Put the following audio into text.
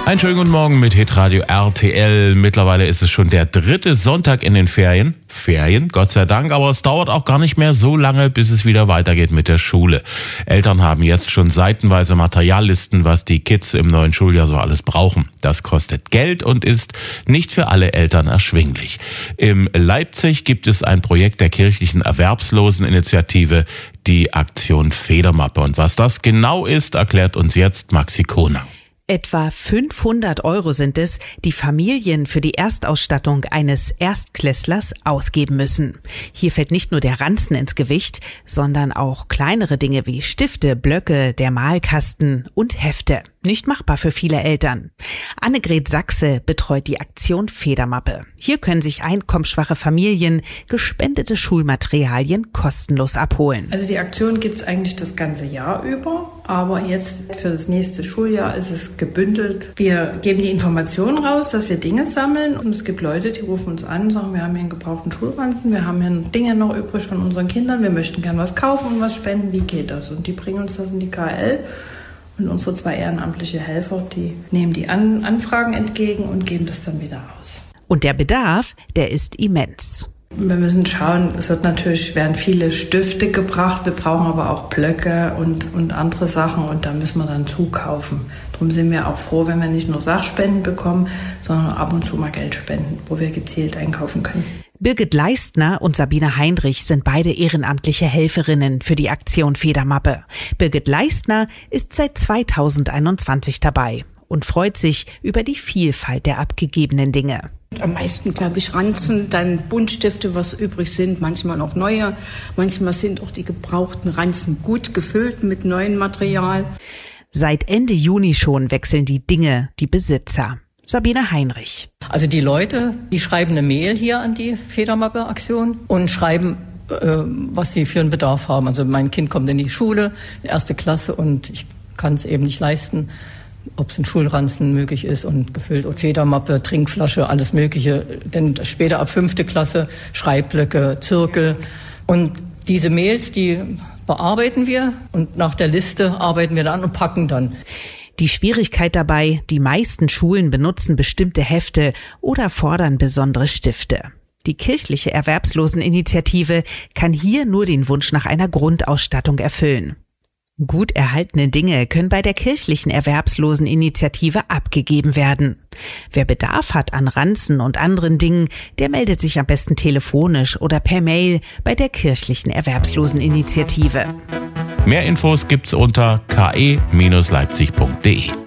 Einen schönen guten Morgen mit Hitradio RTL. Mittlerweile ist es schon der 3. Sonntag in den Ferien. Gott sei Dank, aber es dauert auch gar nicht mehr so lange, bis es wieder weitergeht mit der Schule. Eltern haben jetzt schon seitenweise Materiallisten, was die Kids im neuen Schuljahr so alles brauchen. Das kostet Geld und ist nicht für alle Eltern erschwinglich. In Leipzig gibt es ein Projekt der kirchlichen Erwerbsloseninitiative, die Aktion Federmappe. Und was das genau ist, erklärt uns jetzt Maxi Kohner. Etwa 500 € sind es, die Familien für die Erstausstattung eines Erstklässlers ausgeben müssen. Hier fällt nicht nur der Ranzen ins Gewicht, sondern auch kleinere Dinge wie Stifte, Blöcke, der Malkasten und Hefte. Nicht machbar für viele Eltern. Annegret Sachse betreut die Aktion Federmappe. Hier können sich einkommensschwache Familien gespendete Schulmaterialien kostenlos abholen. Also die Aktion gibt's eigentlich das ganze Jahr über, aber jetzt für das nächste Schuljahr ist es gebündelt. Wir geben die Informationen raus, dass wir Dinge sammeln, und es gibt Leute, die rufen uns an und sagen, wir haben hier einen gebrauchten Schulranzen, wir haben hier Dinge noch übrig von unseren Kindern, wir möchten gern was kaufen und was spenden, wie geht das? Und die bringen uns das in die KL. Und unsere 2 ehrenamtliche Helfer, die nehmen die Anfragen entgegen und geben das dann wieder aus. Und der Bedarf, der ist immens. Wir müssen schauen, werden viele Stifte gebracht, wir brauchen aber auch Blöcke und andere Sachen, und da müssen wir dann zukaufen. Darum sind wir auch froh, wenn wir nicht nur Sachspenden bekommen, sondern ab und zu mal Geld spenden, wo wir gezielt einkaufen können. Birgit Leistner und Sabine Heinrich sind beide ehrenamtliche Helferinnen für die Aktion Federmappe. Birgit Leistner ist seit 2021 dabei und freut sich über die Vielfalt der abgegebenen Dinge. Am meisten, glaube ich, Ranzen, dann Buntstifte, was übrig sind, manchmal noch neue. Manchmal sind auch die gebrauchten Ranzen gut gefüllt mit neuem Material. Seit Ende Juni schon wechseln die Dinge, die Besitzer. Sabine Heinrich. Also die Leute, die schreiben eine Mail hier an die Federmappe-Aktion und schreiben, was sie für einen Bedarf haben. Also mein Kind kommt in die Schule, in 1. Klasse, und ich kann es eben nicht leisten, ob es ein Schulranzen möglich ist und gefüllt und Federmappe, Trinkflasche, alles Mögliche. Denn später ab 5. Klasse Schreibblöcke, Zirkel. Und diese Mails, die bearbeiten wir, und nach der Liste arbeiten wir dann und packen dann. Die Schwierigkeit dabei, die meisten Schulen benutzen bestimmte Hefte oder fordern besondere Stifte. Die kirchliche Erwerbsloseninitiative kann hier nur den Wunsch nach einer Grundausstattung erfüllen. Gut erhaltene Dinge können bei der kirchlichen Erwerbsloseninitiative abgegeben werden. Wer Bedarf hat an Ranzen und anderen Dingen, der meldet sich am besten telefonisch oder per Mail bei der kirchlichen Erwerbsloseninitiative. Mehr Infos gibt's unter ke-leipzig.de.